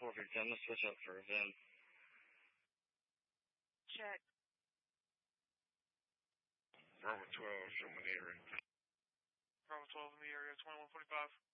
4 Victor, I'm going to switch up for Vim. Check. Bravo 12, show me the area. Bravo 12 in the area, 2145.